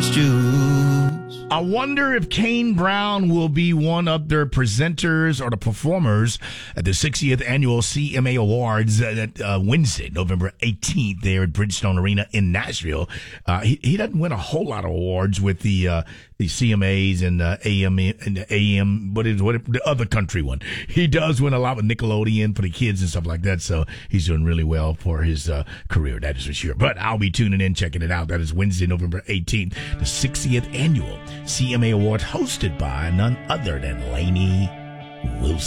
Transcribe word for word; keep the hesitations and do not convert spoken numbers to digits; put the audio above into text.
orange juice. I wonder if Kane Brown will be one of their presenters or the performers at the sixtieth Annual C M A Awards uh, uh, Wednesday, November eighteenth, there at Bridgestone Arena in Nashville. Uh, he, he doesn't win a whole lot of awards with the uh, the C M As and uh, A M and the A M, what is what the other country one. He does win a lot with Nickelodeon for the kids and stuff like that, so he's doing really well for his uh, career, that is for sure. But I'll be tuning in, checking it out. That is Wednesday, November eighteenth, the sixtieth Annual C M A Awards, hosted by none other than Lainey Wilson.